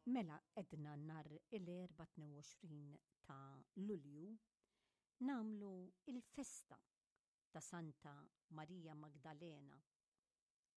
Mela edna nar il-24 ta' Lulju namlu il-festa ta' Santa Marija Magdalena